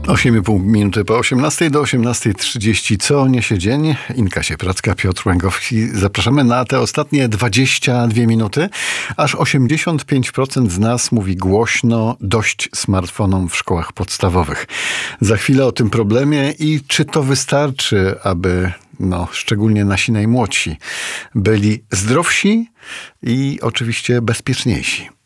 8,5 minuty po 18 do 18:30. Co niesie dzień? Inka Siepracka, Piotr Łęgowski. Zapraszamy na te ostatnie 22 minuty. Aż 85% z nas mówi głośno dość smartfonom w szkołach podstawowych. Za chwilę o tym problemie i czy to wystarczy, aby szczególnie nasi najmłodsi byli zdrowsi i oczywiście bezpieczniejsi.